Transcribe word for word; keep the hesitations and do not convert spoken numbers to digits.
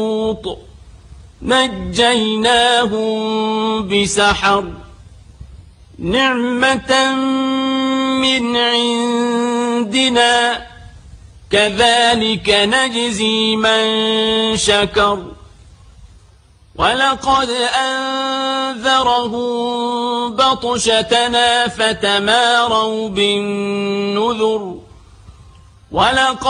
لوط نجيناهم بسحر نعمة من عندنا كذلك نجزي من شكر ولقد أنذرهم بطشتنا فتماروا بالنذر ولقد